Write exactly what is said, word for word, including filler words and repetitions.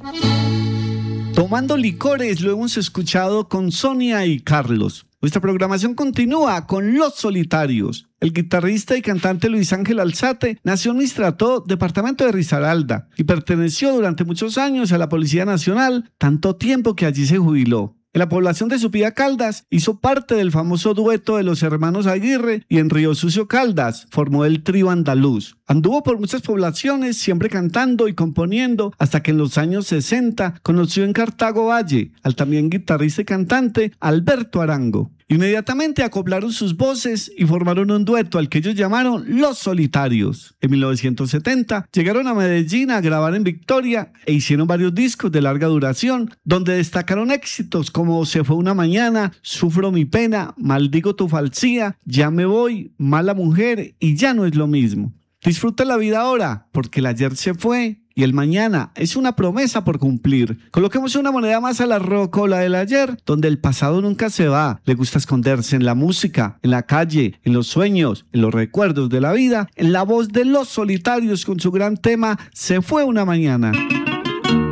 Tomando licores lo hemos escuchado con Sonia y Carlos. Nuestra programación continúa con Los Solitarios. El guitarrista y cantante Luis Ángel Alzate nació en Mistrató, departamento de Risaralda, y perteneció durante muchos años a la Policía Nacional, tanto tiempo que allí se jubiló. En la población de Supía Caldas hizo parte del famoso dueto de los hermanos Aguirre y en Río Sucio Caldas formó el trío andaluz. Anduvo por muchas poblaciones siempre cantando y componiendo hasta que en los años sesenta conoció en Cartago Valle al también guitarrista y cantante Alberto Arango. Inmediatamente acoplaron sus voces y formaron un dueto al que ellos llamaron Los Solitarios. En mil novecientos setenta llegaron a Medellín a grabar en Victoria e hicieron varios discos de larga duración, donde destacaron éxitos como Se fue una mañana, Sufro mi pena, Maldigo tu falsía, Ya me voy, Mala mujer y Ya no es lo mismo. Disfruta la vida ahora, porque el ayer se fue y el mañana es una promesa por cumplir. Coloquemos una moneda más a la rocola del ayer, donde el pasado nunca se va. Le gusta esconderse en la música, en la calle, en los sueños, en los recuerdos de la vida, en la voz de Los Solitarios con su gran tema Se fue una mañana.